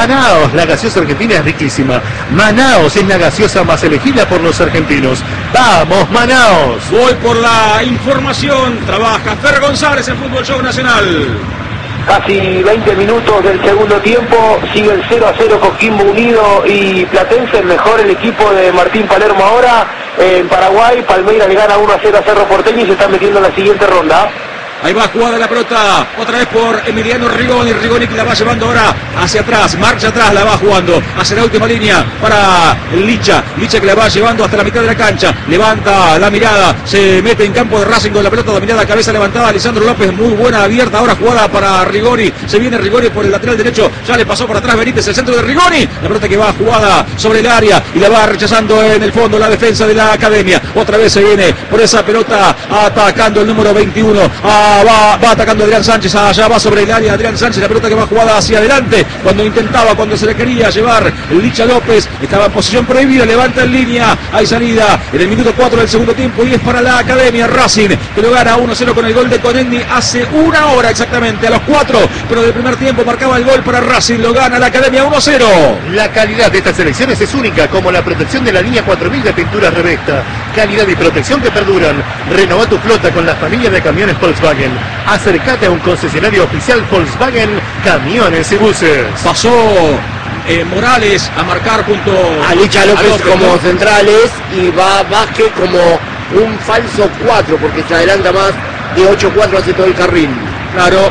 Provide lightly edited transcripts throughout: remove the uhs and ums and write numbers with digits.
Manaos, la gaseosa argentina es riquísima. Manaos es la gaseosa más elegida por los argentinos. ¡Vamos, Manaos! Voy por la información. Trabaja Fer González en Fútbol Show Nacional. Casi 20 minutos del segundo tiempo, sigue el 0-0 Coquimbo Unido y Platense, mejor el equipo de Martín Palermo ahora. En Paraguay, Palmeiras le gana 1-0 a Cerro Porteño y se está metiendo en la siguiente ronda. Ahí va jugada la pelota, otra vez por Emiliano Rigoni. Rigoni que la va llevando ahora hacia atrás, marcha atrás, la va jugando hacia la última línea para Licha. Licha que la va llevando hasta la mitad de la cancha, levanta la mirada, se mete en campo de Racing con la pelota dominada, cabeza levantada, Lisandro López, muy buena abierta, ahora jugada para Rigoni. Se viene Rigoni por el lateral derecho, ya le pasó por atrás Benítez, el centro de Rigoni. La pelota que va jugada sobre el área y la va rechazando en el fondo la defensa de la Academia. Otra vez se viene por esa pelota atacando el número 21. Va atacando Adrián Sánchez, allá va sobre el área Adrián Sánchez, la pelota que va jugada hacia adelante, cuando se le quería llevar el Licha López, estaba en posición prohibida, levanta en línea, hay salida en el minuto 4 del segundo tiempo y es para la Academia Racing, que lo gana 1-0 con el gol de Conegni hace una hora exactamente, a los 4, pero del primer tiempo marcaba el gol para Racing, lo gana la Academia 1-0. La calidad de estas selecciones es única, como la protección de la línea 4000 de pinturas Revesta, calidad y protección que perduran. Renova tu flota con la familia de camiones Volkswagen. Acércate a un concesionario oficial Volkswagen Camiones y Buses. Pasó Morales a marcar junto a Licha López como centrales y va Vázquez como un falso 4 porque se adelanta más de 8-4 hacia todo el carril. Claro,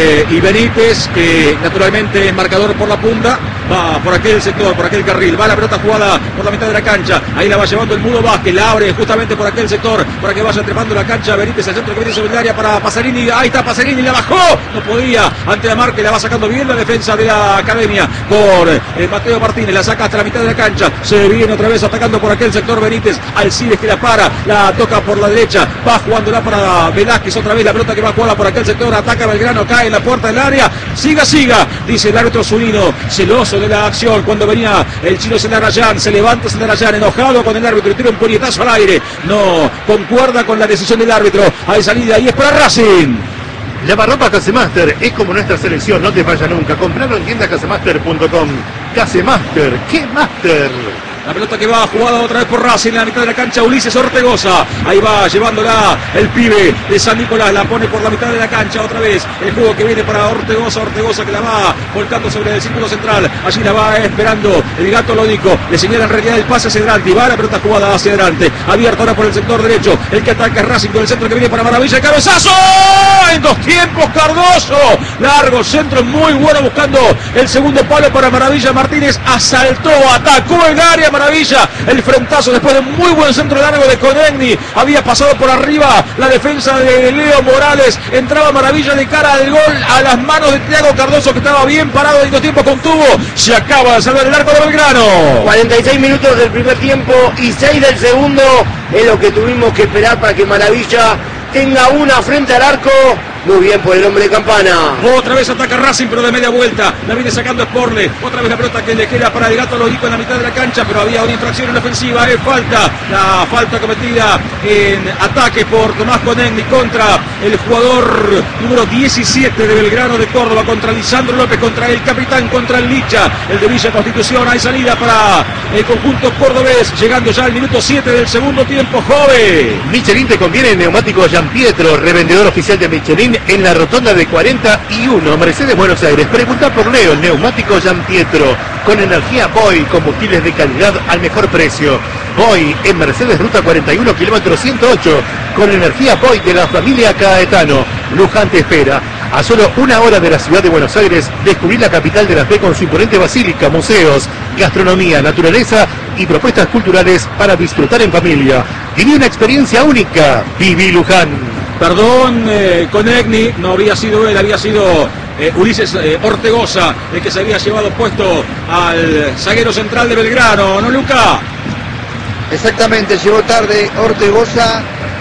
y Benítez, que naturalmente es marcador por la punta, va por aquel sector, por aquel carril, va la pelota jugada por la mitad de la cancha, ahí la va llevando el Mudo Vázquez, la abre justamente por aquel sector, para que vaya trepando la cancha, Benítez al centro que viene sobre el área para Pasarini, ahí está Pasarini, la bajó, no podía, ante la marca, la va sacando bien la defensa de la Academia, por Mateo Martínez, la saca hasta la mitad de la cancha, se viene otra vez atacando por aquel sector Benítez, Alcides que la para, la toca por la derecha, va jugándola para Velázquez, otra vez la pelota que va jugada por aquel sector, ataca Belgrano, cae en la puerta del área, siga, dice el árbitro Zunino, celoso de la acción, cuando venía el chino Celarayán, se levanta Celarayán, enojado con el árbitro, y tira un puñetazo al aire, no concuerda con la decisión del árbitro, hay salida y es para Racing. Lavarropa Casemaster es como nuestra selección, no te falla nunca, compralo en tiendacasemaster.com. Casemaster, ¿qué Master? La pelota que va jugada otra vez por Racing en la mitad de la cancha, Ulises Ortegoza. Ahí va llevándola el pibe de San Nicolás, la pone por la mitad de la cancha otra vez. El juego que viene para Ortegoza que la va volcando sobre el círculo central. Allí la va esperando el Gato Lódico. Le señala en realidad el pase hacia adelante y va la pelota jugada hacia adelante. Abierto ahora por el sector derecho. El que ataca es Racing con el centro que viene para Maravilla. El cabezazo en 2 tiempos, Cardoso. Largo centro muy bueno buscando el segundo palo para Maravilla. Martínez asaltó, atacó el área. Maravilla, el frentazo después de un muy buen centro largo de Conegni, había pasado por arriba la defensa de Leo Morales, entraba Maravilla de cara al gol a las manos de Thiago Cardoso que estaba bien parado y 2 tiempos contuvo, se acaba de salvar el arco de Belgrano. 46 minutos del primer tiempo y 6 del segundo es lo que tuvimos que esperar para que Maravilla tenga una frente al arco. Muy bien por el hombre de Campana. Otra vez ataca Racing, pero de media vuelta. La viene sacando Sporle. Otra vez la pelota que le queda para el Gato Lógico en la mitad de la cancha, pero había una infracción en la ofensiva. Es falta. La falta cometida en ataque por Tomás Conegni contra el jugador número 17 de Belgrano de Córdoba, contra Lisandro López, contra el capitán, contra el Licha, el de Villa Constitución. Hay salida para el conjunto cordobés, llegando ya al minuto 7 del segundo tiempo. Joven. Michelin te conviene, neumático Gianpietro, revendedor oficial de Michelin en la rotonda de 41, Mercedes, Buenos Aires. Pregunta por Leo, el neumático Gianpietro, con energía Boy, combustibles de calidad al mejor precio. Boy en Mercedes, ruta 41, kilómetro 108, con energía Boy de la familia Caetano. Luján te espera. A solo 1 hora de la ciudad de Buenos Aires, descubrí la capital de la fe con su imponente basílica, museos, gastronomía, naturaleza y propuestas culturales para disfrutar en familia. Viví una experiencia única. Viví Luján. Perdón, Conegni, no había sido él, había sido Ulises Ortegoza, el que se había llevado puesto al zaguero central de Belgrano, ¿no, Luca? Exactamente, llegó tarde Ortegoza,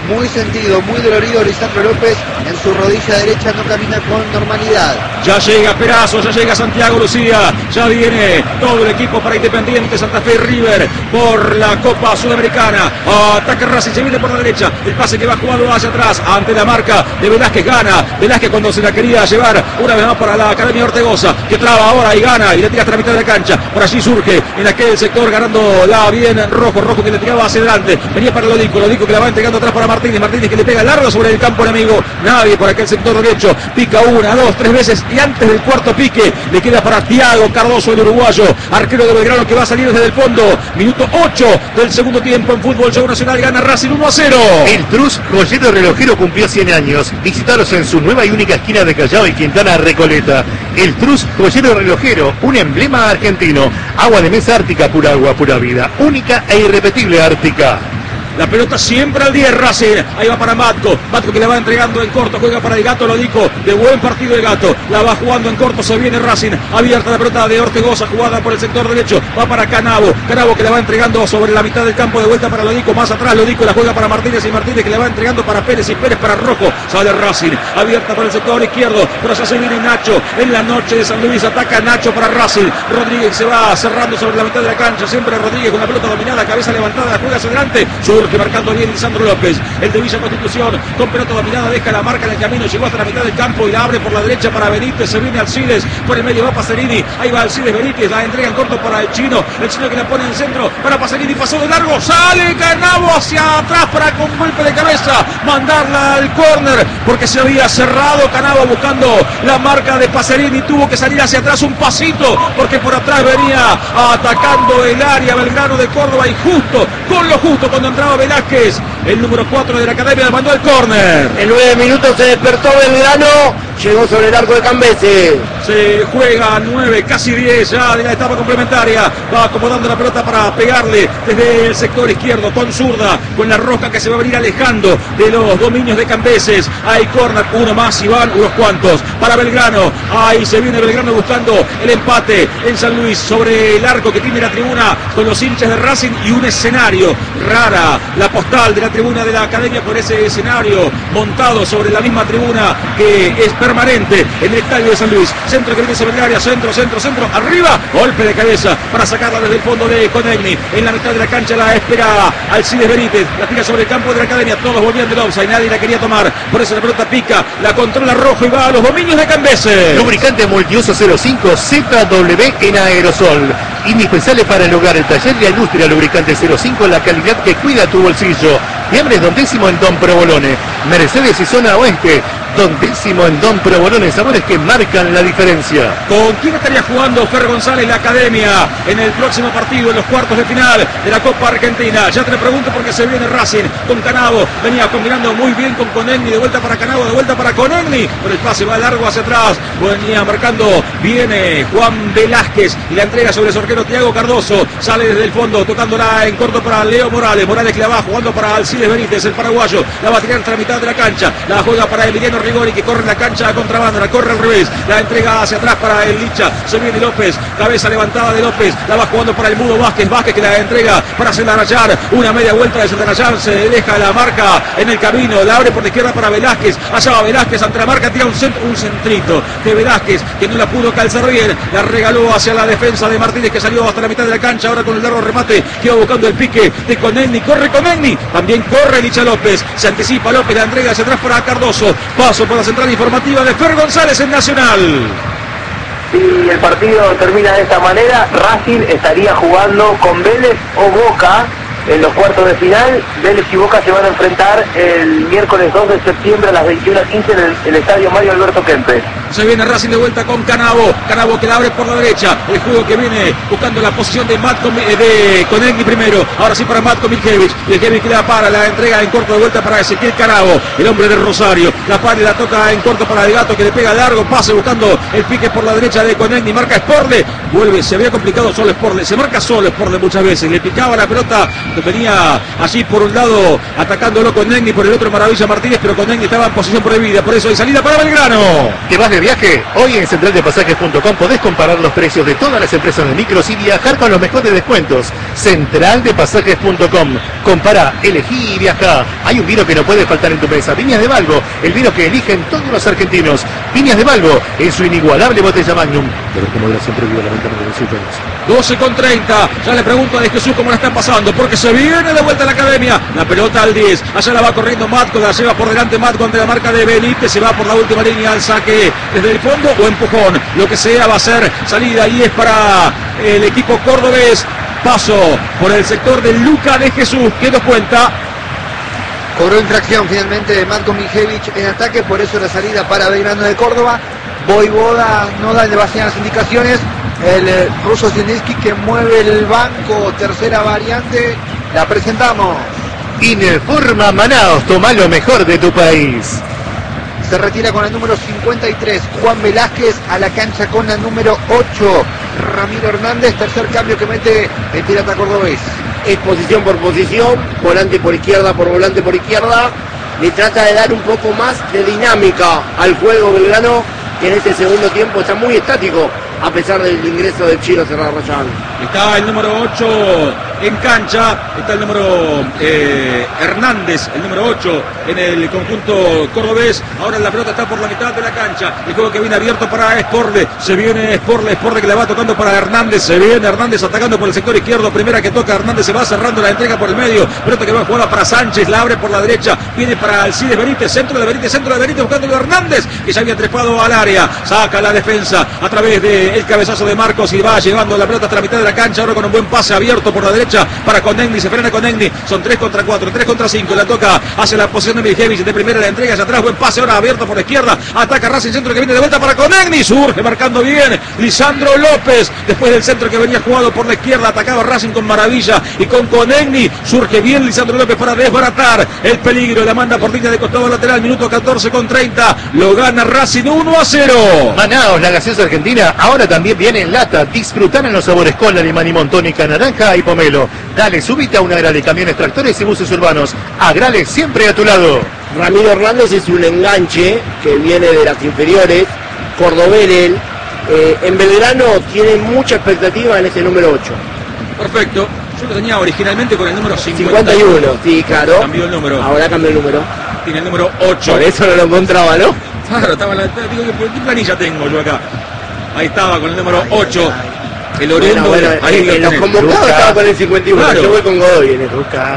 muy sentido, muy dolorido. Lisandro López en su rodilla derecha no camina con normalidad. Ya llega Perazo, ya llega Santiago Lucía, ya viene todo el equipo para Independiente Santa Fe y River por la Copa Sudamericana. Ataca Racing, se viene por la derecha, el pase que va jugando hacia atrás, ante la marca de Velázquez, gana Velázquez cuando se la quería llevar una vez más para la Academia Ortegoza, que traba ahora y gana, y le tira hasta la mitad de la cancha. Por allí surge en aquel sector ganando la bien Rojo que le tiraba hacia adelante, venía para Lodico que la va entregando atrás para Martínez que le pega largo sobre el campo enemigo, nadie por aquel sector derecho, pica una, dos, tres veces, y antes del cuarto pique le queda para Thiago Cardoso, el uruguayo, arquero de Belgrano, que va a salir desde el fondo. Minuto 8 del segundo tiempo en Fútbol Show Nacional, gana Racing 1-0. El Trus joyero relojero cumplió 100 años. Visitaros en su nueva y única esquina de Callao y Quintana Recoleta. El Trus joyero relojero, un emblema argentino. Agua de mesa Ártica, pura agua, pura vida. Única e irrepetible Ártica. La pelota siempre al 10 Racing. Ahí va para Matco que le va entregando en corto. Juega para el Gato Lodico. De buen partido el Gato. La va jugando en corto. Se viene Racing. Abierta la pelota de Ortegoza. Jugada por el sector derecho. Va para Canavo que la va entregando sobre la mitad del campo. De vuelta para Lodico. Más atrás Lodico la juega para Martínez. Y Martínez que le va entregando para Pérez. Y Pérez para Rojo. Sale Racing. Abierta por el sector izquierdo. Pero allá se viene Nacho. En la noche de San Luis. Ataca Nacho para Racing. Rodríguez se va cerrando sobre la mitad de la cancha. Siempre Rodríguez con la pelota dominada. Cabeza levantada. La juega hacia adelante. Surge marcando bien Lisandro López, el de Villa Constitución, con pelota dominada, deja la marca en el camino, llegó hasta la mitad del campo y la abre por la derecha para Benítez, se viene Alcides, por el medio va Pacerini, ahí va Alcides Benítez, la entrega en corto para el chino que la pone en centro, para Pacerini, pasó de largo, sale Canavo hacia atrás para con golpe de cabeza, mandarla al córner, porque se había cerrado Canavo buscando la marca de Pacerini, tuvo que salir hacia atrás un pasito, porque por atrás venía atacando el área Belgrano de Córdoba y justo, con lo justo cuando entraba Velázquez, el número 4 de la Academia, mandó el córner. En 9 minutos se despertó Belgrano, llegó sobre el arco de Cambese. Se juega 9, casi 10 ya de la etapa complementaria. Va acomodando la pelota para pegarle desde el sector izquierdo con zurda, con la Roca que se va a venir alejando de los dominios de Cambeses. Hay córner, uno más y van unos cuantos para Belgrano. Ahí se viene Belgrano buscando el empate en San Luis sobre el arco que tiene la tribuna con los hinchas de Racing y un escenario rara, la postal de la tribuna de la Academia por ese escenario montado sobre la misma tribuna que es permanente en el estadio de San Luis. Centro que viene sobre el área, centro, arriba, golpe de cabeza para sacarla desde el fondo de Conegni. En la mitad de la cancha la espera Alcides Benítez, la tira sobre el campo de la Academia, todos volvían del offside, nadie la quería tomar, por eso la pelota pica, la controla Rojo y va a los dominios de Cambese. Lubricante multiuso 05 ZW en aerosol. Indispensable para el hogar, el taller de la industria. Lubricante 05, la calidad que cuida tu bolsillo. Fiambres Don Décimo en Don Provolone. Mercedes y zona oeste. Don Décimo en Don Provolone. Sabores que marcan la diferencia. ¿Con quién estaría jugando Fer González la Academia en el próximo partido, en los cuartos de final de la Copa Argentina? Ya te lo pregunto porque se viene Racing con Canavo. Venía combinando muy bien con Conegni. De vuelta para Canavo, de vuelta para Conegni. Por el pase va largo hacia atrás. Venía marcando. Viene Juan Velázquez y la entrega sobre su arquero Thiago Cardoso. Sale desde el fondo, tocándola en corto para Leo Morales. Morales que la va jugando para Alcides Benítez, el paraguayo. La va a tirar hasta la mitad de la cancha. La juega para Emiliano Rigoni que corre en la cancha a contrabanda. La corre al revés. La entrega hacia atrás para el Licha. Se viene López. Cabeza levantada de López. La va jugando para el Mudo Vázquez. Vázquez que la entrega para Sendanayar. Una media vuelta de Sendanayar. Se deja la marca en el camino. La abre por la izquierda para Velázquez. Allá va Velázquez ante la marca. Tira un centrito de Velázquez que no la pudo calzar bien. La regaló hacia la defensa de Martínez que salió hasta la mitad de la cancha. Ahora con el largo remate. Quedó buscando el pique de Conegni. Corre Conegni. También corre Licha López. Se anticipa López. La entrega hacia atrás para Cardoso. Paso por la central informativa de Fer González en Nacional. Si el partido termina de esta manera, Racing estaría jugando con Vélez o Boca en los cuartos de final. Vélez y Boca se van a enfrentar el miércoles 2 de septiembre a las 21:15 en el estadio Mario Alberto Kempes. Se viene Racing de vuelta con Canavo. Canavo que la abre por la derecha. El juego que viene buscando la posición de Conegni primero. Ahora sí para Matko Miljevic. Miljevic que la para, la entrega en corto de vuelta para Ezequiel Canavo, el hombre de Rosario. La para y la toca en corto para el Gato que le pega largo. Pase buscando el pique por la derecha de Conegni. Marca Sporle. Vuelve, se había complicado solo Sporle. Se marca solo Sporle muchas veces. Le picaba la pelota. Venía allí por un lado atacándolo Conegni, por el otro Maravilla Martínez, pero Conegni estaba en posición prohibida. Por eso hay salida para Belgrano. Te vas de de viaje? Hoy en centraldepasajes.com podés comparar los precios de todas las empresas de micros y viajar con los mejores descuentos. Centraldepasajes.com. Compara, elegí y viajá. Hay un vino que no puede faltar en tu mesa. Viñas de Valgo, el vino que eligen todos los argentinos. Viñas de Valgo, en su inigualable botella Magnum. Pero con moderación prohibida, lamentablemente. 12:30. Ya le pregunto a De Jesús cómo la están pasando, porque se viene de vuelta a la academia. La pelota al 10. Allá la va corriendo Matco, la lleva por delante Matco ante la marca de Benítez. Se va por la última línea al saque desde el fondo o empujón. Lo que sea va a ser salida y es para el equipo cordobés. Paso por el sector de Luca De Jesús, que nos cuenta. Cobró infracción finalmente de Matko Mijevich en ataque, por eso la salida para Belgrano de Córdoba. Voivoda no da demasiadas indicaciones. El ruso Zielinski que mueve el banco, tercera variante, la presentamos. Ineforma Manaos, toma lo mejor de tu país. Se retira con el número 53, Juan Velázquez, a la cancha con la número 8, Ramiro Hernández, tercer cambio que mete el Pirata cordobés. Es posición por posición, volante por izquierda por volante por izquierda. Le trata de dar un poco más de dinámica al juego Belgrano, que en este segundo tiempo está muy estático, a pesar del ingreso del Chino Serrano Rayán. Está el número 8 en cancha, está el número Hernández, el número 8 en el conjunto cordobés. Ahora la pelota está por la mitad de la cancha. El juego que viene abierto para Sporle. Se viene Sporle que la va tocando para Hernández. Se viene Hernández atacando por el sector izquierdo. Primera que toca Hernández, se va cerrando la entrega por el medio. Pelota que va jugada para Sánchez, la abre por la derecha. Viene para Alcides Benítez, centro de Benítez buscándolo Hernández, que ya había trepado al área. Saca la defensa a través del cabezazo de Marcos y va llevando la pelota hasta la mitad de la cancha. Ahora con un buen pase abierto por la derecha para Conegni. Se frena Conegni. Son 3 contra 4, 3 contra 5. La toca hacia la posición de Mijevich. De primera la entrega hacia atrás. Buen pase ahora abierto por la izquierda. Ataca Racing, centro que viene de vuelta para Conegni. Surge marcando bien Lisandro López. Después del centro que venía jugado por la izquierda. Atacaba Racing con maravilla y con Conegni. Surge bien Lisandro López para desbaratar el peligro. La manda por línea de costado lateral. Minuto 14:30. Lo gana Racing 1-0. Manaos, la gaseosa argentina, ahora también viene en lata. Disfrutar en los sabores Cola, limón y montónica, naranja y pomelo. Dale, subite a una Agrale, camiones, tractores y buses urbanos. Agrale, siempre a tu lado. Ramiro Hernández es un enganche que viene de las inferiores, cordobés. En Belgrano tiene mucha expectativa en este número 8. Perfecto. Yo lo tenía originalmente con el número 51. Sí, claro. Cambió el número. Ahora cambió el número. Tiene el número 8. Por eso no lo encontraba, ¿no? Claro, estaba en la... Digo, ¿qué planilla tengo yo acá? Ahí estaba con el número 8. El oriundo. Bueno, ahí en los convocados estaba con el 51. Claro. Yo voy con Godoy en el Ruca.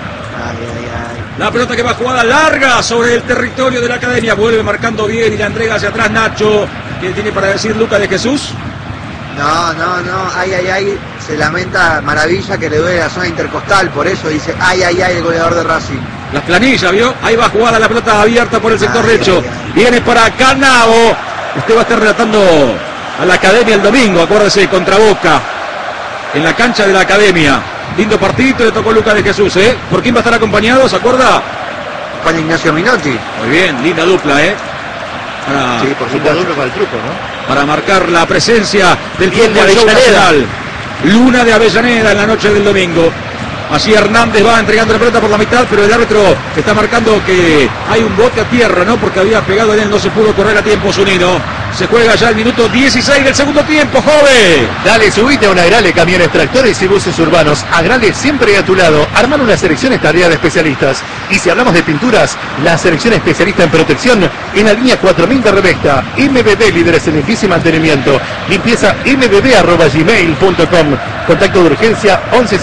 La pelota que va jugada larga sobre el territorio de la academia. Vuelve marcando bien y la entrega hacia atrás Nacho. ¿Qué tiene para decir Luca De Jesús? No, ay, se lamenta Maravilla que le duele la zona intercostal, por eso dice ay, el goleador de Racing. Las planillas, ¿vio? Ahí va jugada la pelota abierta por el sector derecho. Viene para Canavo. Usted va a estar relatando a la academia el domingo, acuérdese, contra Boca, en la cancha de la academia. Lindo partidito le tocó Luca De Jesús, ¿eh? ¿Por quién va a estar acompañado, se acuerda? Juan Ignacio Minotti. Muy bien, linda dupla, ¿eh? Sí, por supuesto. Dupla para el truco, ¿no? Para marcar la presencia del Bien de fútbol show Avellaneda. nacional. Luna de Avellaneda en la noche del domingo. Así Hernández va entregando la pelota por la mitad, pero el árbitro está marcando que hay un bote a tierra, ¿no? Porque había pegado en él, no se pudo correr a tiempo Zunino. Se juega ya el minuto 16 del segundo tiempo, joven. Dale, subite a una Agrale, camiones, tractores y buses urbanos. Agrale, siempre a tu lado. Armar una selección es tarea de especialistas. Y si hablamos de pinturas, la selección especialista en protección en la línea 4000 de Revesta. MBB, líderes en limpieza y mantenimiento. Limpieza mbb@gmail.com. Contacto de urgencia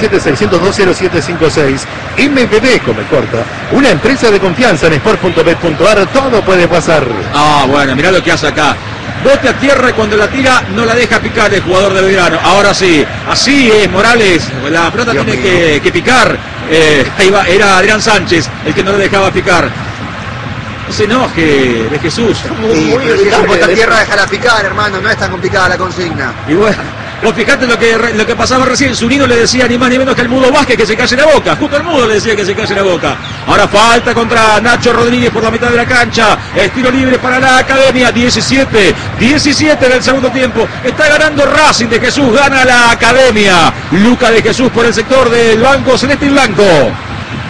1176020756. MBB, come corta. Una empresa de confianza en sport.bet.ar. Todo puede pasar. Ah, bueno, mirá lo que hace acá. Bote a tierra y cuando la tira no la deja picar el jugador de Belgrano. Ahora sí, así es Morales. La pelota Dios tiene mío. que picar. Ahí va, era Adrián Sánchez el que no la dejaba picar. No se enoje, De Jesús. Sí, pero si es un bote a tierra, déjala picar, hermano, no es tan complicada la consigna. Y bueno, vos fijate lo que pasaba recién. Zunino le decía ni más ni menos que al Mudo Vázquez que se calle la boca. Justo al Mudo le decía que se calle la boca. Ahora falta contra Nacho Rodríguez por la mitad de la cancha. Estilo libre para la academia. 17 del segundo tiempo. Está ganando Racing. De Jesús gana la academia. Luca De Jesús por el sector del banco celeste y blanco.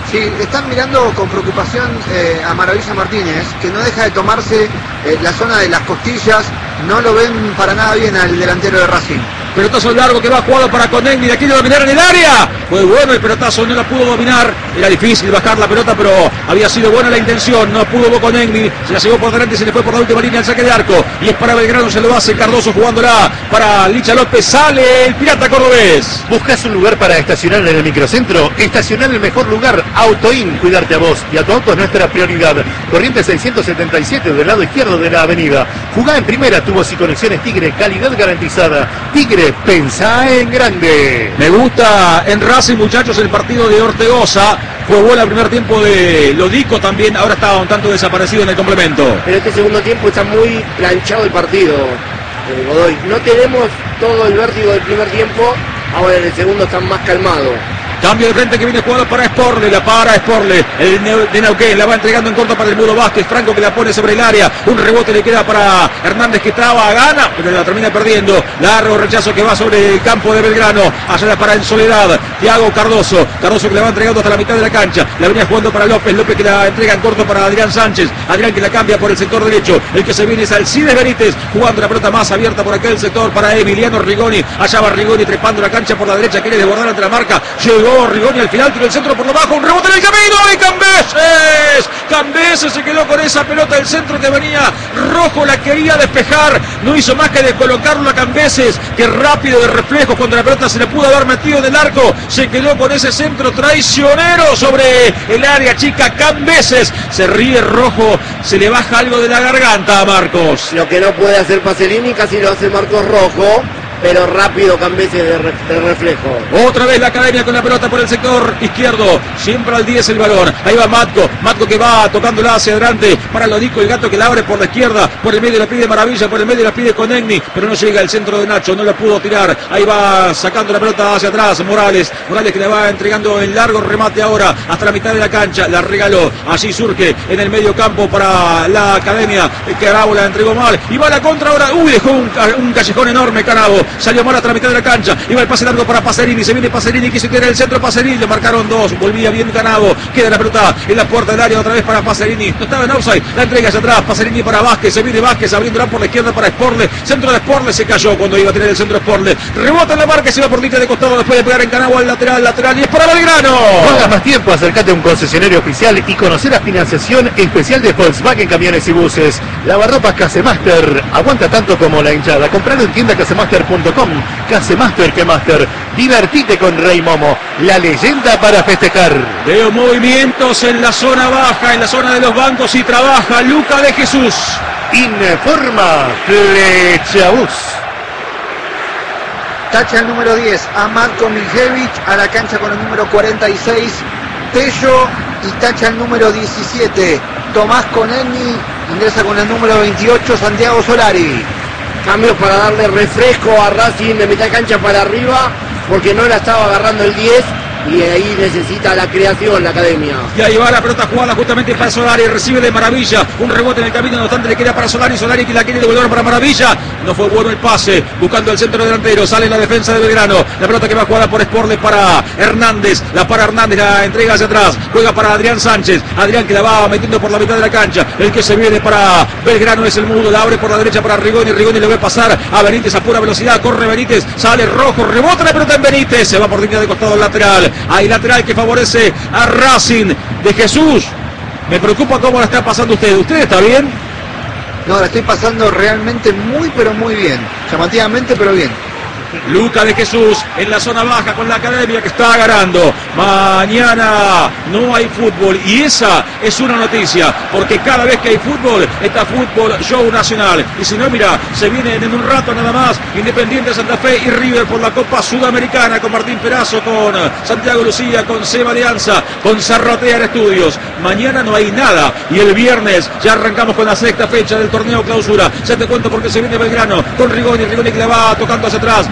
Sí, están mirando con preocupación a Maravilla Martínez, que no deja de tomarse la zona de las costillas. No lo ven para nada bien al delantero de Racing. Pelotazo largo que va jugado para Conegni, de aquí de dominar en el área. Fue bueno el pelotazo, no la pudo dominar. Era difícil bajar la pelota, pero había sido buena la intención. No pudo Conegni, se la llevó por delante y se le fue por la última línea al saque de arco. Y es para Belgrano, se lo hace Cardoso jugándola para Licha López. Sale el pirata cordobés. ¿Buscas un lugar para estacionar en el microcentro? Estacionar en el mejor lugar, Autoin. Cuidarte a vos y a tu auto es nuestra prioridad. Corriente 677 del lado izquierdo de la avenida. Jugá en primera, tubos y conexiones Tigre, calidad garantizada. Tigre, pensá en grande. Me gusta en Racing, muchachos, el partido de Ortegoza. Fue bueno el primer tiempo de Lodico también. Ahora está un tanto desaparecido en el complemento. Pero este segundo tiempo está muy planchado el partido, Godoy. No tenemos todo el vértigo del primer tiempo. Ahora en el segundo están más calmados. Cambio de frente que viene jugado para Sporle, la para Sporle, el de Neuquén, la va entregando en corto para el Mudo Vázquez, Franco que la pone sobre el área, un rebote le queda para Hernández que traba, gana, pero la termina perdiendo, largo rechazo que va sobre el campo de Belgrano, allá la para en soledad, Thiago Cardoso que la va entregando hasta la mitad de la cancha, la venía jugando para López que la entrega en corto para Adrián Sánchez, Adrián que la cambia por el sector derecho, el que se viene es Alcides Benítez, jugando la pelota más abierta por aquel sector para Emiliano Rigoni, allá va Rigoni trepando la cancha por la derecha, quiere desbordar ante la marca, llegó Rigoni al final, tiró el centro por lo bajo, un rebote en el camino y Cambeses se quedó con esa pelota del centro que venía Rojo, la quería despejar, no hizo más que descolocarlo a Cambeses, que rápido de reflejos cuando la pelota se le pudo haber metido en el arco, se quedó con ese centro traicionero sobre el área chica. Cambeses, se ríe Rojo, se le baja algo de la garganta a Marcos. Lo que no puede hacer Pacerini casi lo hace Marcos Rojo, pero rápido Cambeses de reflejo. Otra vez la Academia con la pelota por el sector izquierdo, siempre al 10 el balón, ahí va Matco que va tocándola hacia adelante para Lodico, el gato que la abre por la izquierda, por el medio la pide Maravilla, por el medio la pide Conegni, pero no llega el centro de Nacho, no la pudo tirar, ahí va sacando la pelota hacia atrás Morales que le va entregando el largo remate ahora, hasta la mitad de la cancha, la regaló, allí surge en el medio campo para la Academia, Carabo la entregó mal, y va la contra ahora, dejó un callejón enorme Carabo, salió mal hasta la mitad de la cancha, iba el pase largo para Pacerini, se viene Pacerini, quiso tirar el centro Pacerini, le marcaron dos, volvía bien Canabo, queda la pelota en la puerta del área otra vez para Pacerini, no estaba en offside, la entrega hacia atrás, Pacerini para Vázquez, se viene Vázquez abriéndola por la izquierda para Sporle, centro de Sporle, se cayó cuando iba a tener el centro Sporle, rebota en la marca, se va por línea de costado después de pegar en Canabo al lateral y es para Belgrano. No hagas más tiempo, acércate a un concesionario oficial y conocer la financiación especial de Volkswagen Camiones y Buses. Lavarropas Casemaster, aguanta tanto como la hinchada. Compralo en tienda casemaster.com. Casemaster que Master. Divertite con Rey Momo, la leyenda para festejar. Veo movimientos en la zona baja, en la zona de los bancos y trabaja Luca de Jesús. Informa Flechabús. Tacha el número 10 a Matko Miljevich, a la cancha con el número 46 Tello, y tacha el número 17 Tomás Conegni, ingresa con el número 28 Santiago Solari. Cambios para darle refresco a Racing de mitad de cancha para arriba, porque no la estaba agarrando el 10 y ahí necesita la creación la Academia. Y ahí va la pelota jugada justamente para Solari, recibe de Maravilla, un rebote en el camino, no obstante le queda para Solari que la quiere devolver para Maravilla, no fue bueno el pase, buscando el centro delantero, sale la defensa de Belgrano, la pelota que va jugada por Sporle para Hernández, la entrega hacia atrás, juega para Adrián Sánchez, Adrián que la va metiendo por la mitad de la cancha, el que se viene para Belgrano es el Mudo, la abre por la derecha para Rigoni le ve pasar a Benítez a pura velocidad, corre Benítez, sale Rojo, rebota la pelota en Benítez, se va por línea de costado lateral. Hay lateral que favorece a Racing de Jesús. Me preocupa cómo la está pasando usted. ¿Usted está bien? No, la estoy pasando realmente pero muy bien. Llamativamente, pero bien. Luca de Jesús en la zona baja con la Academia que está ganando. Mañana no hay fútbol y esa es una noticia, porque cada vez que hay fútbol está Fútbol Show Nacional. Y si no, mira, se vienen en un rato nada más Independiente Santa Fe y River por la Copa Sudamericana, con Martín Perazo, con Santiago Lucía, con Seba Alianza, con Zarratea Estudios. Mañana no hay nada y el viernes ya arrancamos con la sexta fecha del torneo clausura. Ya te cuento porque se viene Belgrano con Rigoni que la va tocando hacia atrás.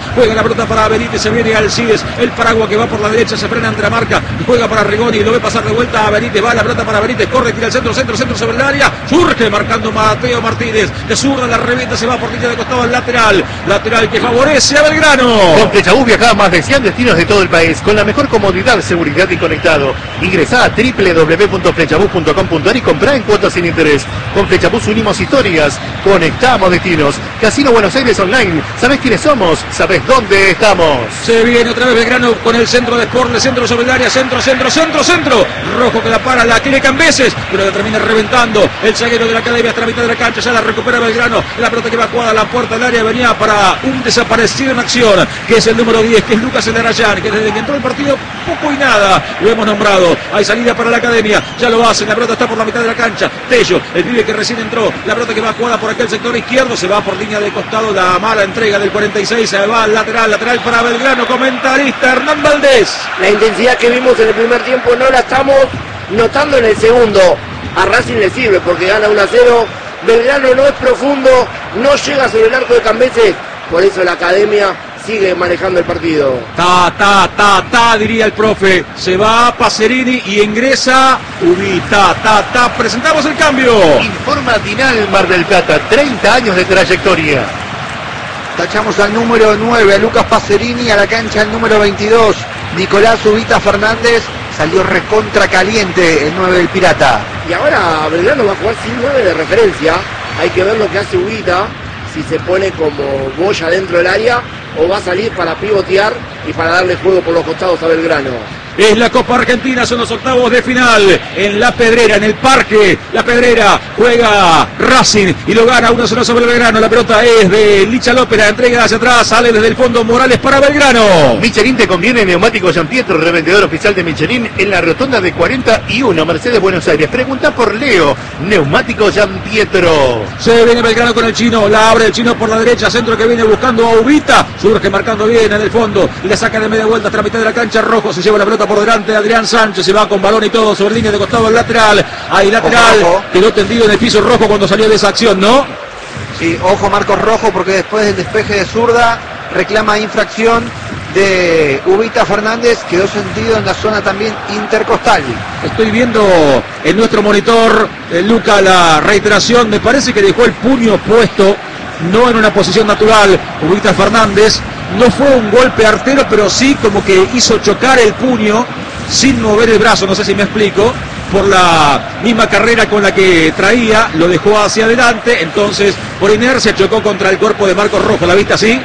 juega la pelota para Benítez, se viene Alcides, el Paraguay que va por la derecha, se frena ante la marca, juega para Rigoni, lo ve pasar de vuelta a Benítez, va la pelota para Benítez, corre, tira al centro sobre el área, surge marcando Mateo Martínez, de zurda la revienta, se va por línea de costado al lateral que favorece a Belgrano. Con Flechabús viaja a más de 100 destinos de todo el país, con la mejor comodidad, seguridad y conectado. Ingresá a www.flechabús.com.ar y comprá en cuotas sin interés. Con Flechabús unimos historias, conectamos destinos. Casino Buenos Aires Online, ¿sabés quiénes somos? ¿Sabés dónde estamos? Se viene otra vez Belgrano con el centro de Sport, el centro sobre el área, centro. Rojo que la para, la quiere Cambeses, pero la termina reventando. El zaguero de la academia hasta la mitad de la cancha, ya la recupera Belgrano. La pelota que va jugada a la puerta del área, venía para un desaparecido en acción, que es el número 10, que es Lucas Elarayán, que desde que entró el partido poco y nada lo hemos nombrado. Hay salida para la academia, ya lo hacen, la pelota está por la mitad de la cancha. Tello, el pibe que recién entró, la pelota que va jugada por aquel sector izquierdo, se va por línea de costado, la mala entrega del 46, se va al lateral para Belgrano. Comentarista Hernán Valdés. La intensidad que vimos en el primer tiempo no la estamos notando en el segundo. A Racing le sirve porque gana 1-0. Belgrano no es profundo, no llega sobre el arco de Cambeses, por eso la academia sigue manejando el partido. Diría el profe. Se va Pacerini y ingresa Ubita. Presentamos el cambio. Informa Dinal Mar del Plata, 30 años de trayectoria. Tachamos al número 9, a Lucas Pacerini, a la cancha el número 22, Nicolás Ubita Fernández. Salió recontra caliente el 9 del Pirata. Y ahora Belgrano va a jugar sin 9 de referencia. Hay que ver lo que hace Ubita, si se pone como boya dentro del área o va a salir para pivotear y para darle juego por los costados a Belgrano. Es la Copa Argentina, son los octavos de final en La Pedrera, en el Parque La Pedrera. Juega Racing y lo gana 1-0 sobre Belgrano. La pelota es de Licha López, la entrega hacia atrás, sale desde el fondo Morales para Belgrano. Michelin te conviene, Neumático Giampietro, revendedor oficial de Michelin en la rotonda de 41, Mercedes, Buenos Aires. Pregunta por Leo, Neumático Giampietro. Se viene Belgrano con el chino, la abre el chino por la derecha, centro que viene buscando a Ubita, surge marcando bien en el fondo, le saca de media vuelta hasta la mitad de la cancha. Rojo se lleva la pelota por delante, Adrián Sánchez se va con balón y todo sobre línea de costado al lateral. Hay lateral, quedó tendido en el piso Rojo cuando salió de esa acción, ¿no? Sí, ojo Marcos Rojo, porque después del despeje de zurda reclama infracción de Ubita Fernández, quedó sentido en la zona también intercostal. Estoy viendo en nuestro monitor, Luca, la reiteración. Me parece que dejó el puño puesto, no en una posición natural, Ubita Fernández. No fue un golpe artero, pero sí como que hizo chocar el puño sin mover el brazo, no sé si me explico, por la misma carrera con la que traía, lo dejó hacia adelante, entonces por inercia chocó contra el cuerpo de Marcos Rojo. ¿La viste así?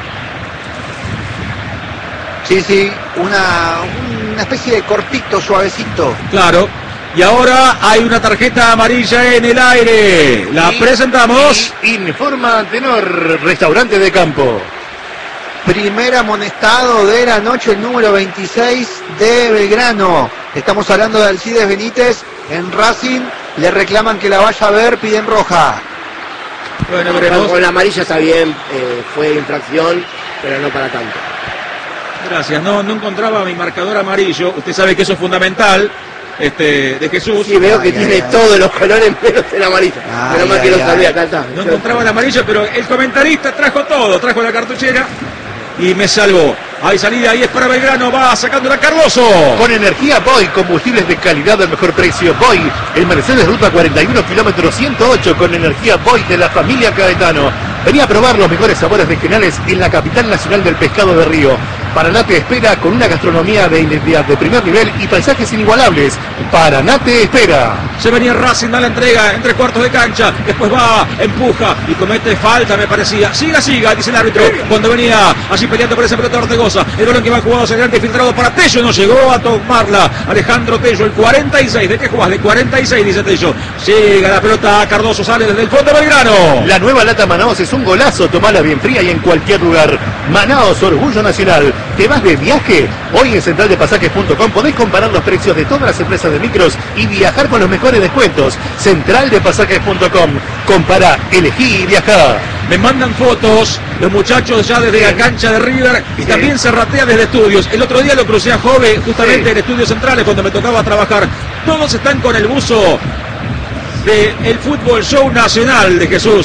Sí, una especie de cortito, suavecito. Claro. Y ahora hay una tarjeta amarilla en el aire. La presentamos. Informa Antenor, restaurante de campo. Primer amonestado de la noche, el número 26 de Belgrano. Estamos hablando de Alcides Benítez. En Racing le reclaman que la vaya a ver, piden roja. Bueno, veremos. Con la amarilla está bien, fue infracción, pero no para tanto. Gracias, no encontraba mi marcador amarillo. Usted sabe que eso es fundamental. De Jesús. Sí, veo que tiene todos los colores menos el amarillo. Pero más que lo sabía, acá está. No encontraba el amarillo, pero el comentarista trajo todo, trajo la cartuchera y me salvó. Hay salida, ahí es para Belgrano, va sacando la Cardoso. Con energía Boy, combustibles de calidad al mejor precio. Boy, el Mercedes Ruta 41, kilómetro 108, con energía Boy de la familia Caetano. Venía a probar los mejores sabores regionales en la capital nacional del pescado de Río. Paraná te espera con una gastronomía de identidad de primer nivel y paisajes inigualables. Paraná te espera. Se venía Racing, da la entrega en 3/4 de cancha, después va, empuja y comete falta, me parecía. Siga, dice el árbitro, cuando venía allí peleando por ese pelota Ortegoza. El balón que va jugado hacia adelante, filtrado para Tello, no llegó a tomarla Alejandro Tello, el 46. ¿De qué jugás? De 46, dice Tello. Llega la pelota a Cardoso, sale desde el fondo Belgrano. La nueva lata Manaos es un golazo, tomala bien fría y en cualquier lugar. Manaos, orgullo nacional. ¿Te vas de viaje? Hoy en centraldepasajes.com podés comparar los precios de todas las empresas de micros y viajar con los mejores descuentos. Centraldepasajes.com. Compará, elegí y viajá. Me mandan fotos los muchachos ya desde la cancha de River y también se ratea desde estudios. El otro día lo crucé a Jove justamente en Estudios Centrales cuando me tocaba trabajar. Todos están con el buzo del Fútbol Show Nacional de Jesús.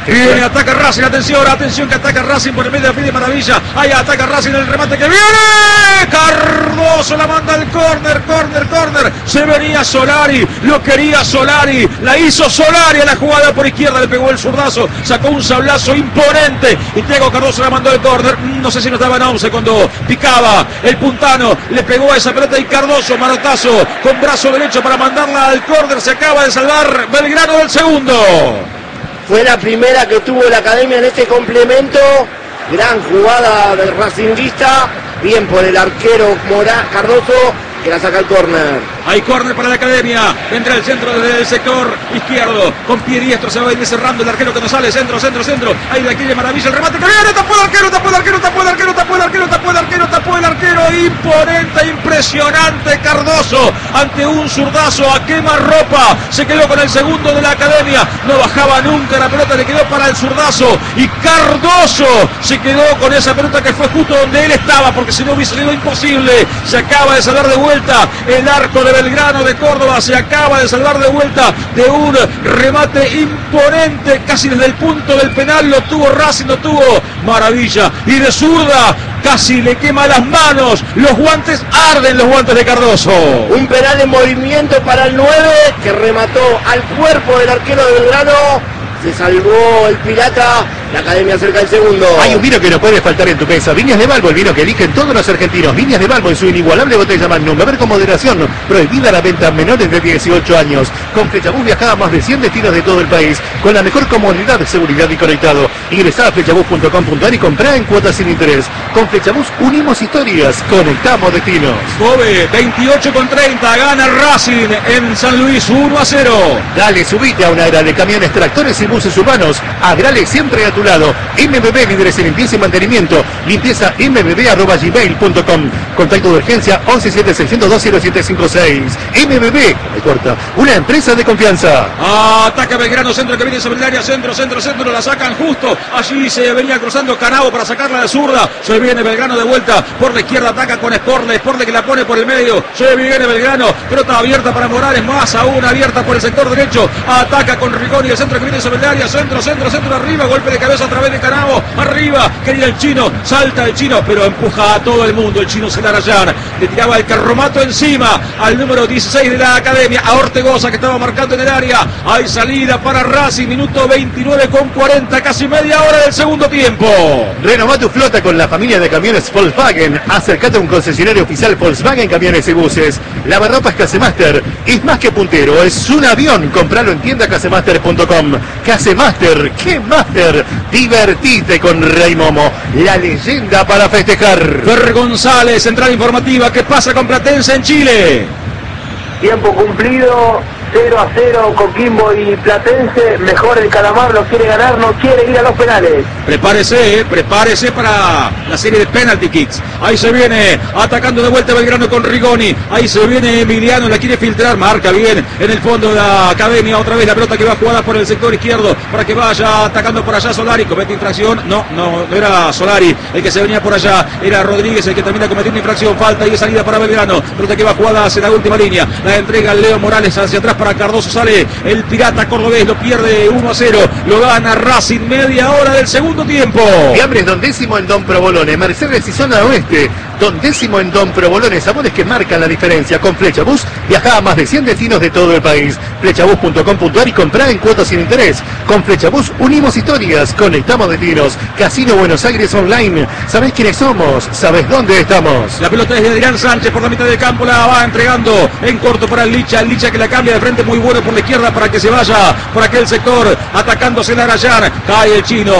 Viene, ataca Racing, atención que ataca Racing por el medio de Maravilla. Ahí ataca Racing el remate que viene. Cardoso la manda al córner. Se venía Solari, lo quería Solari, la hizo Solari a la jugada por izquierda, le pegó el zurdazo, sacó un sablazo imponente y Thiago Cardoso la mandó al córner. No sé si no estaba en 11 cuando picaba el puntano, le pegó a esa pelota y Cardoso, manotazo con brazo derecho para mandarla al córner. Se acaba de salvar Belgrano del segundo. Fue la primera que tuvo la Academia en este complemento. Gran jugada del racinguista. Bien por el arquero Cardoso, que la saca al córner. Hay córner para la Academia. Entra el centro desde el sector izquierdo. Con pie diestro se va a ir cerrando el arquero que no sale. Centro. Ahí de aquí de Maravilla el remate que viene. Tapó el arquero. Imponente, impresionante Cardoso. Ante un zurdazo a quemarropa. Se quedó con el segundo de la Academia. No bajaba nunca la pelota. Le quedó para el zurdazo. Y Cardoso se quedó con esa pelota que fue justo donde él estaba. Porque si no hubiese sido imposible. Se acaba de salvar de vuelta el arco de Belgrano de Córdoba, se acaba de salvar de vuelta de un remate imponente, casi desde el punto del penal, lo tuvo Racing, lo tuvo Maravilla, y de zurda casi le quema las manos, los guantes arden, los guantes de Cardoso. Un penal en movimiento para el 9, que remató al cuerpo del arquero de Belgrano. Se salvó el pirata, la Academia cerca del segundo. Hay un vino que no puede faltar en tu mesa. Viñas de Balbo, el vino que eligen todos los argentinos. Viñas de Balbo en su inigualable botella Magnum. Beber con moderación. Prohibida la venta a menores de 18 años. Con Flechabús viaja a más de 100 destinos de todo el país. Con la mejor comodidad, seguridad y conectado. Ingresá a flechabús.com.ar y comprá en cuotas sin interés. Con Flechabús unimos historias. Conectamos destinos. Kobe, 28,30. Gana Racing en San Luis 1-0. Dale, subite a una era de camiones, tractores y buses urbanos. Agrale siempre a tu lado. MBB, líderes en limpieza y mantenimiento. Limpieza mbb@gmail.com. Contacto de urgencia 1176020756. MBB, corta, una empresa de confianza. Ataca Belgrano, centro que viene sobre el área, centro, la sacan justo. Allí se venía cruzando Canavo para sacarla de zurda. Se viene Belgrano de vuelta por la izquierda, ataca con Sporle que la pone por el medio. Se viene Belgrano, pelota abierta para Morales, más aún abierta por el sector derecho. Ataca con Rigoni, el centro que viene sobre el área, centro, arriba, golpe de cabeza a través de Canavo, arriba, quería el chino, salta el chino, pero empuja a todo el mundo, el chino Celarayán, le tiraba el carromato encima al número 16 de la Academia, a Ortegoza que estaba marcando en el área. Hay salida para Racing, minuto 29,40, casi media hora del segundo tiempo. Renová tu flota con la familia de camiones Volkswagen. Acércate a un concesionario oficial Volkswagen Camiones y Buses. Lavarropas Casemaster es más que puntero, es un avión. Compralo en tienda casemaster.com. Casemaster, ¿qué Master? Divertite con Rey Momo, la leyenda para festejar. Fer González, central informativa, ¿qué pasa con Platense en Chile? Tiempo cumplido, 0-0 Coquimbo y Platense. Mejor el Calamar, lo quiere ganar, no quiere ir a los penales. Prepárese para la serie de penalty kicks. Ahí se viene atacando de vuelta Belgrano con Rigoni. Ahí se viene Emiliano, la quiere filtrar, marca bien en el fondo de la Academia. Otra vez la pelota que va jugada por el sector izquierdo para que vaya atacando por allá Solari. Comete infracción, no era Solari el que se venía por allá, era Rodríguez el que termina cometiendo infracción. Falta y salida para Belgrano. Pelota que va jugada hacia la última línea. La entrega Leo Morales hacia atrás para Cardoso, sale el pirata cordobés, lo pierde 1-0, lo gana Racing, media hora del segundo tiempo. Fiambres Don Décimo en Don Provolone, Mercedes y Zona Oeste, Don Décimo en Don Provolone, sabores que marcan la diferencia. Con Flechabús viaja a más de 100 destinos de todo el país. Flechabús.com.ar y comprá en cuotas sin interés. Con Flechabús unimos historias, conectamos destinos. Casino Buenos Aires Online, ¿sabés quiénes somos? ¿Sabés dónde estamos? La pelota es de Adrián Sánchez por la mitad del campo, la va entregando en corto para el Licha que la cambia de frente, muy bueno por la izquierda para que se vaya por aquel sector, atacándose Celarayán, cae el chino,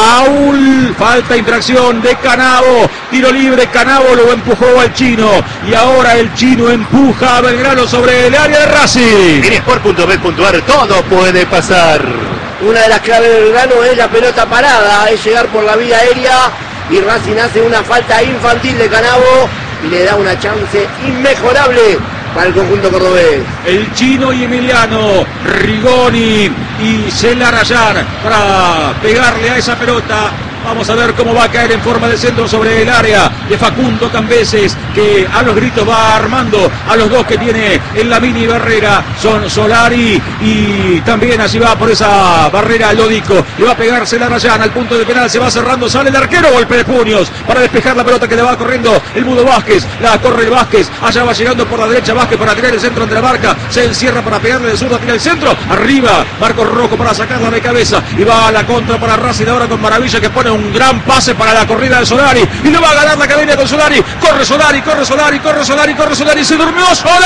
foul, falta, infracción de Canavo, tiro libre, Canavo lo empujó al chino y ahora el chino empuja a Belgrano sobre el área de Racing. En sport.bet.ar todo puede pasar. Una de las claves del Belgrano es la pelota parada, es llegar por la vía aérea y Racing hace una falta infantil de Canavo y le da una chance inmejorable para el conjunto cordobés. El chino y Emiliano, Rigoni y Celarayán para pegarle a esa pelota Vamos a ver cómo va a caer en forma de centro sobre el área de Facundo Cambeses, que a los gritos va armando a los dos que tiene en la mini barrera. Son Solari y también allí va por esa barrera Lodico. Le va a pegarse la Rayana al punto de penal, se va cerrando, sale el arquero, golpe de puños para despejar la pelota que le va corriendo el Mudo Vázquez. La corre el Vázquez, allá va llegando por la derecha Vázquez para tirar el centro ante la marca. Se encierra para pegarle de zurda, tira el centro. Arriba Marcos Rojo para sacarla de cabeza y va a la contra para Racing ahora con Maravilla, que pone un gran pase para la corrida de Solari y lo va a ganar la academia con Solari. Corre Solari, corre Solari, corre Solari, corre Solari. Se durmió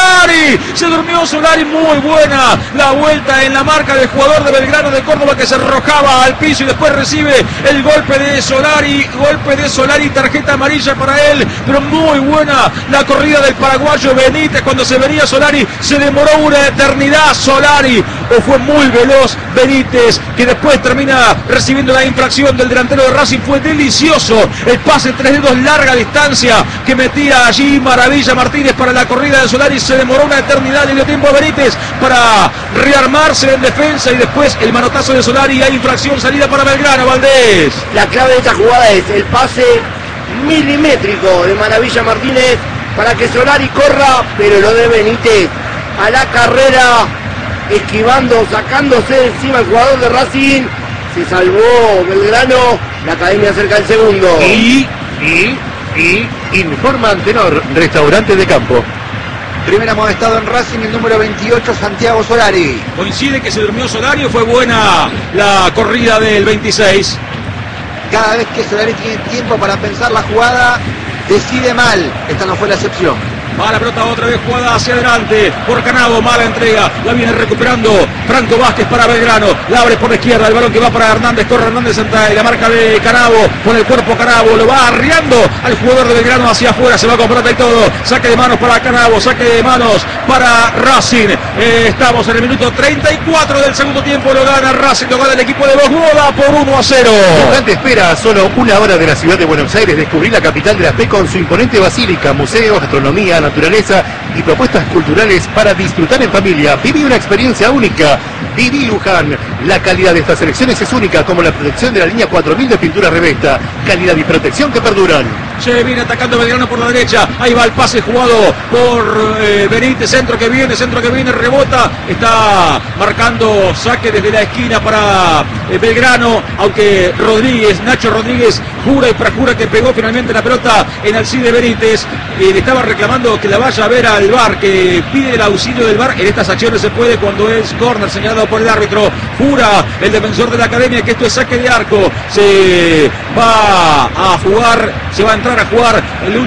Solari, muy buena la vuelta en la marca del jugador de Belgrano de Córdoba, que se arrojaba al piso y después recibe el golpe de Solari, tarjeta amarilla para él, pero muy buena la corrida del paraguayo Benítez. Cuando se venía Solari se demoró una eternidad Solari, o fue muy veloz Benítez, que después termina recibiendo la infracción del delantero de Racing. Fue delicioso el pase 3 dedos, larga distancia que metía allí Maravilla Martínez para la corrida de Solari. Se demoró una eternidad, le dio tiempo a Benítez para rearmarse en defensa y después el manotazo de Solari. Hay infracción, salida para Belgrano. Valdés. La clave de esta jugada es el pase milimétrico de Maravilla Martínez para que Solari corra, pero lo de Benítez a la carrera, esquivando, sacándose encima el jugador de Racing. Se salvó Belgrano, la academia cerca del segundo. Y informa Antenor, restaurante de campo. Primer amonestado en Racing, el número 28, Santiago Solari. Coincide que se durmió Solari, o fue buena la corrida del 26. Cada vez que Solari tiene tiempo para pensar la jugada, decide mal. Esta no fue la excepción. Va la pelota otra vez jugada hacia adelante por Canavo, mala entrega, la viene recuperando Franco Vázquez para Belgrano, la abre por la izquierda, el balón que va para Hernández, corre Hernández ante la marca de Canavo, con el cuerpo Canavo, lo va arriando al jugador de Belgrano hacia afuera, se va con pelota y todo, saque de manos para Canavo, saque de manos para Racing. Estamos en el minuto 34 del segundo tiempo, lo gana Racing, lo gana el equipo de Bosboda por 1-0. Gigante espera a solo una hora de la ciudad de Buenos Aires descubrir la capital de la fe con su imponente basílica, museos, gastronomía, naturaleza y propuestas culturales para disfrutar en familia. Viví una experiencia única. Viví Luján. La calidad de estas selecciones es única, como la protección de la línea 4000 de pintura Revesta. Calidad y protección que perduran. Se viene atacando Belgrano por la derecha. Ahí va el pase jugado por Benítez. Centro que viene, rebota. Está marcando saque desde la esquina para Belgrano. Aunque Nacho Rodríguez, jura y perjura que pegó finalmente la pelota en Alcide Benítez. Le estaba reclamando que la vaya a ver al VAR, que pide el auxilio del VAR. En estas acciones se puede cuando es córner señalado por el árbitro. Jura el defensor de la academia que esto es saque de arco. Se va a jugar, se va a entrar a jugar la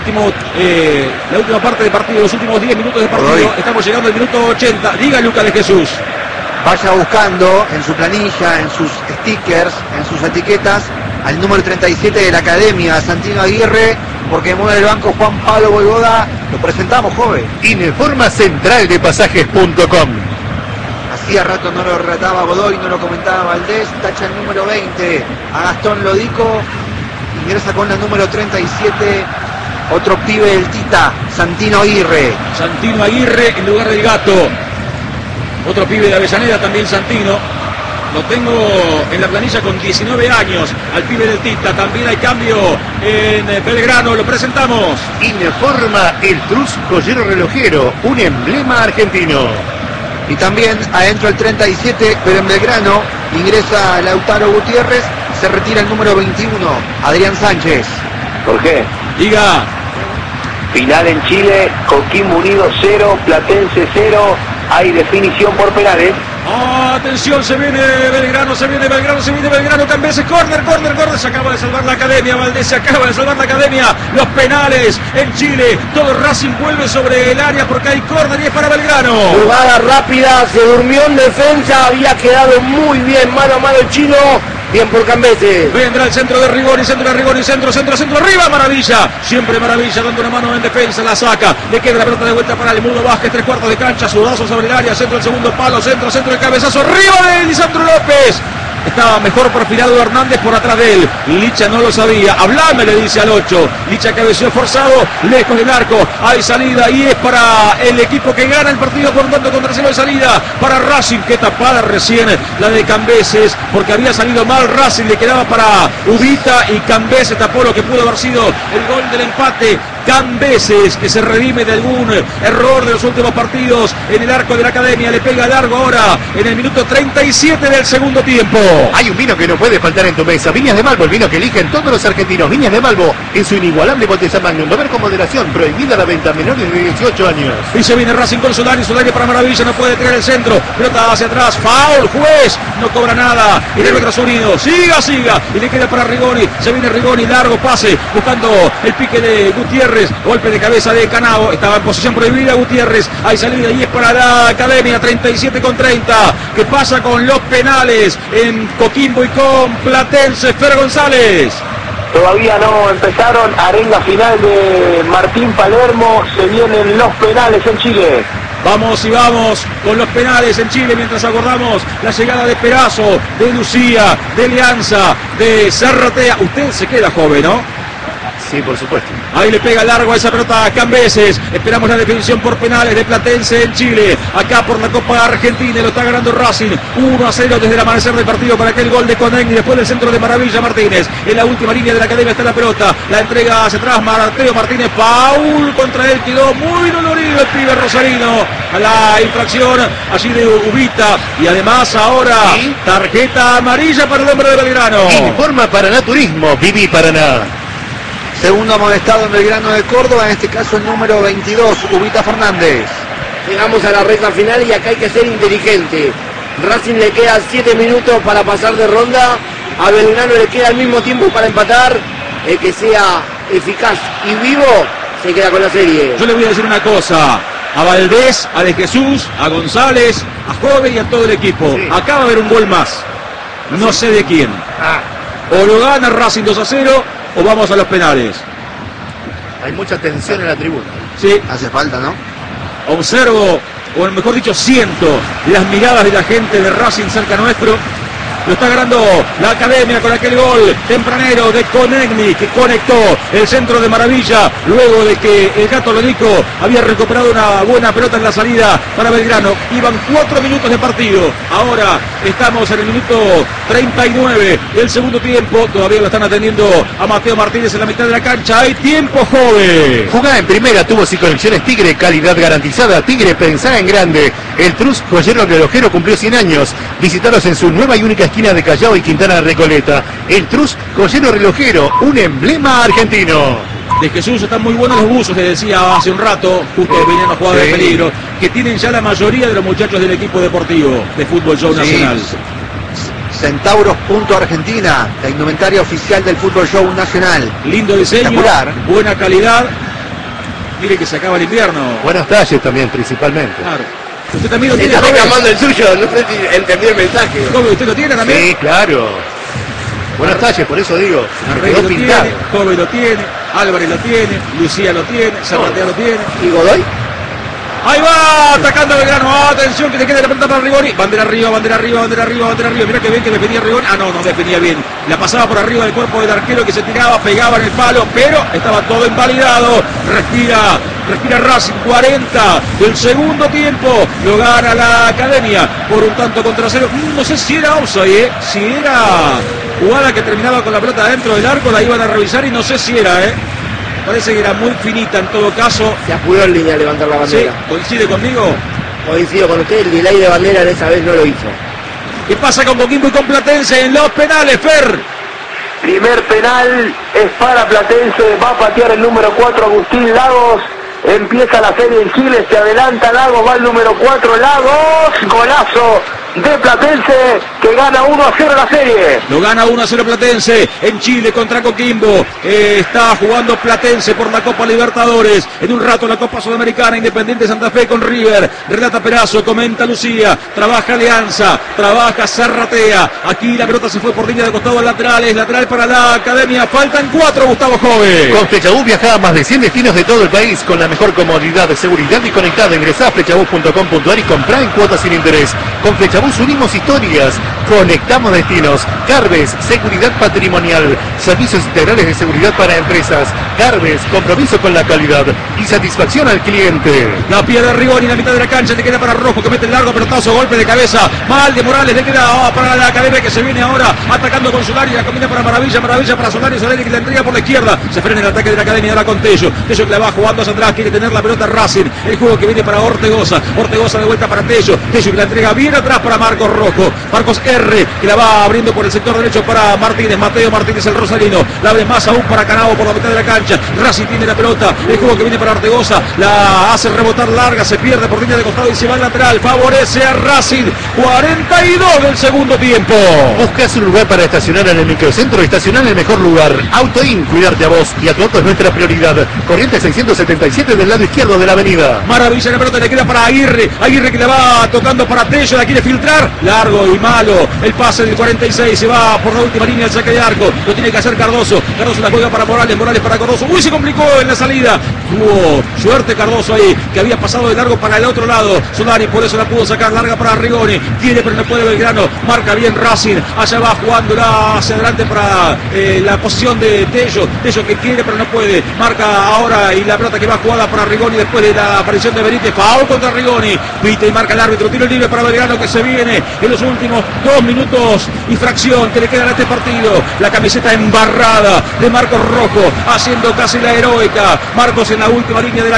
última parte del partido, los últimos 10 minutos del partido. Estamos llegando al minuto 80. Diga Lucas de Jesús. Vaya buscando en su planilla, en sus stickers, en sus etiquetas, al número 37 de la academia, Santino Aguirre, porque mueve el banco Juan Pablo Voivoda. Lo presentamos, joven. Informa central de pasajes.com. Hacía rato no lo relataba Godoy, no lo comentaba Valdés. Tacha el número 20 a Gastón Lodico. Ingresa con la número 37 otro pibe del Tita, Santino Aguirre. Santino Aguirre en lugar del Gato. Otro pibe de Avellaneda también, Santino. Lo tengo en la planilla con 19 años. Al pibe del Tita. También hay cambio en Belgrano. Lo presentamos. Informa el Trus Joyero Relojero, un emblema argentino. Y también adentro el 37, pero en Belgrano ingresa Lautaro Gutiérrez. Se retira el número 21, Adrián Sánchez. Jorge. Diga. Final en Chile, Coquimbo Unido 0, Platense 0. Hay definición por penales. Atención, se viene Belgrano, Cambeses, córner, se acaba de salvar la academia, Valdés se acaba de salvar la academia, los penales en Chile, todo Racing vuelve sobre el área porque hay córner y es para Belgrano. Jugada rápida, se durmió en defensa, había quedado muy bien mano a mano el chino. Bien por Cambeses. Vendrá el centro de Rigoni, centro, arriba, Maravilla. Siempre Maravilla dando una mano en defensa, la saca. Le queda la pelota de vuelta para el Mudo Vázquez, 3/4 de cancha, sudazo sobre el área, centro del segundo palo, centro, el cabezazo, arriba de Lisandro López. Estaba mejor perfilado Hernández por atrás de él. Licha no lo sabía. Hablame, le dice al 8. Licha cabeció forzado, lejos del arco. Hay salida y es para el equipo que gana el partido por un tanto contra cero de salida. Para Racing, que tapada recién la de Cambeses, porque había salido mal Racing. Le quedaba para Ubita y Cambeses tapó lo que pudo haber sido el gol del empate. Cambeses, que se redime de algún error de los últimos partidos en el arco de la Academia, le pega largo ahora en el minuto 37 del segundo tiempo. Hay un vino que no puede faltar en tu mesa. Viñas de Malvo, el vino que eligen todos los argentinos. Viñas de Malvo, en su inigualable botella Magnum. Beber con moderación, prohibida la venta a menores de 18 años. Y se viene Racing con Solari para Maravilla, no puede tener el centro. Pelota hacia atrás, foul, juez, no cobra nada. Y el otro sonido, siga. Y le queda para Rigoni. Se viene Rigoni, largo pase, buscando el pique de Gutiérrez. Golpe de cabeza de Canavo. Estaba en posición prohibida Gutiérrez. Hay salida y es para la Academia. 37-30. ¿Qué pasa con los penales en Coquimbo y con Platense? Fer González. Todavía no empezaron. Arenga final de Martín Palermo. Se vienen los penales en Chile. Vamos con los penales en Chile mientras acordamos la llegada de Perazo, de Lucía, de Alianza, de Serratea. Usted se queda joven, ¿no? Sí, por supuesto. Ahí le pega largo a esa pelota a Cambeses. Esperamos la definición por penales de Platense en Chile. Acá por la Copa Argentina lo está ganando Racing. 1-0 desde el amanecer del partido para aquel gol de Conegni. Después del centro de Maravilla Martínez. En la última línea de la Academia está la pelota. La entrega hacia atrás Mateo Martínez. Foul contra él. Quedó muy dolorido el pibe rosarino. A la infracción allí de Ubita. Y además ahora tarjeta amarilla para el hombre de Belgrano. Informa Paraná Turismo. Viví Paraná. Segundo amonestado en Belgrano de Córdoba, en este caso el número 22, Ubita Fernández. Llegamos a la recta final y acá hay que ser inteligente. Racing le queda 7 minutos para pasar de ronda. A Belgrano le queda el mismo tiempo para empatar. El que sea eficaz y vivo se queda con la serie. Yo le voy a decir una cosa. A Valdés, a De Jesús, a González, a Joven y a todo el equipo. Sí. Acá va a haber un gol más. No sé de quién. O lo gana Racing 2-0 o vamos a los penales. Hay mucha tensión en la tribuna. Sí. Hace falta, ¿no? Observo, o mejor dicho, siento las miradas de la gente de Racing cerca nuestro. Lo está ganando la Academia con aquel gol tempranero de Conegni, que conectó el centro de Maravilla luego de que el Gato Lonico había recuperado una buena pelota en la salida para Belgrano. Iban 4 minutos de partido. Ahora estamos en el minuto 39 del segundo tiempo. Todavía lo están atendiendo a Mateo Martínez en la mitad de la cancha. Hay tiempo, joven. Jugá en primera, tubos y conexiones Tigre, calidad garantizada. Tigre, pensá en grande. El Trus Joyero Relojero cumplió 100 años. Visitaros en su nueva y única esquina de Callao y Quintana Recoleta. El Trus Joyero Relojero, un emblema argentino. De Jesús están muy buenos los buzos, les decía hace un rato, justo venían los jugadores de peligro, que tienen ya la mayoría de los muchachos del equipo deportivo de Fútbol Show Nacional. Centauros Argentina, la indumentaria oficial del Fútbol Show Nacional. Lindo diseño, buena calidad. Mire que se acaba el invierno. Buenos talles también, principalmente. Claro. Usted también lo tiene. Está reclamando el suyo, no sé si entendí el mensaje. ¿Cómo usted lo tiene también? Sí, claro. Buenos talles, por eso digo. Arregui lo tiene, Kobe lo tiene, Álvarez lo tiene, Lucía lo tiene, Zarratea lo tiene. ¿Y Godoy? Ahí va, atacando a Belgrano. Atención, que le quede la pelota para Rigoni. Bandera arriba. Mirá que bien que defendía Rigoni. No defendía bien. La pasaba por arriba del cuerpo del arquero que se tiraba, pegaba en el palo, pero estaba todo invalidado. Respira Racing. 40 del segundo tiempo. Lo gana la Academia por un tanto contra 0. No sé si era offside, si era jugada que terminaba con la pelota dentro del arco, la iban a revisar y no sé si era, Parece que era muy finita en todo caso. Se apuró en línea a levantar la bandera. ¿Sí? ¿Coincide conmigo? Coincido con usted, el delay de bandera en esa vez no lo hizo. ¿Qué pasa con Coquimbo y con Platense en los penales, Fer? Primer penal es para Platense, va a patear el número 4 Agustín Lagos. Empieza la serie en Chile, se adelanta Lagos, va el número 4 Lagos, golazo de Platense que gana 1-0 la serie. Lo gana 1-0 Platense en Chile contra Coquimbo. Está jugando Platense por la Copa Libertadores. En un rato la Copa Sudamericana, Independiente Santa Fe con River. Relata Perazo, comenta Lucía. Trabaja Alianza, trabaja Serratea. Aquí la pelota se fue por línea de costado laterales. Lateral para la Academia. Faltan 4, Gustavo Jove. Con Flechabús viaja a más de 100 destinos de todo el país con la mejor comodidad, seguridad y conectada. Ingresá a flechabús.com.ar y comprá en cuotas sin interés. Con Flechabús Trabús unimos historias, conectamos destinos. Garbes, seguridad patrimonial, servicios integrales de seguridad para empresas. Garbes, compromiso con la calidad y satisfacción al cliente. La pierde Rigoni en la mitad de la cancha, le queda para Rojo que mete el largo pelotazo, golpe de cabeza. Mal de Morales, le queda para la academia que se viene ahora atacando con Solari, la combina para Maravilla para Solari, Solari que la entrega por la izquierda. Se frena el ataque de la academia ahora con Tello. Tello que la va jugando hacia atrás, quiere tener la pelota Racing. El juego que viene para Ortegoza. Ortegoza de vuelta para Tello. Tello que la entrega bien atrás para Marcos Rojo. Marcos R que la va abriendo por el sector derecho para Martínez. Mateo Martínez el rosarino. La abre más aún para Canavo por la mitad de la cancha. Racing tiene la pelota. El juego que viene para Ortegoza. La hace rebotar larga. Se pierde por línea de costado y se va al lateral. Favorece a Racing. 42 del segundo tiempo. ¿Buscas un lugar para estacionar en el microcentro? Estacionar en el mejor lugar. Autoin, cuidarte a vos y a tu auto es nuestra prioridad. Corrientes 677 del lado izquierdo de la avenida. Maravilla, la pelota le queda para Aguirre. Aguirre que la va tocando para Tello, la quiere filtrar. Largo y malo. El pase del 46 se va por la última línea del saque de arco. Lo tiene que hacer Cardoso. Cardoso la juega para Morales. Morales para Cardoso. Uy, se complicó en la salida. Tuvo suerte Cardoso ahí, que había pasado de largo para el otro lado. Solari por eso la pudo sacar larga para Rigoni. Tiene pero no puede Belgrano. Marca bien Racing. Allá va jugándola hacia adelante para la posición de Tello. Tello que quiere pero no puede. Marca ahora y la pelota que va jugada para Rigoni después de la aparición de Benítez. Foul contra Rigoni. Pita y marca el árbitro. Tiro libre para Belgrano que se viene en los últimos 2 minutos y fracción que le quedan a este partido. La camiseta embarrada de Marcos Rojo haciendo casi la heroica. Marcos en la última línea de la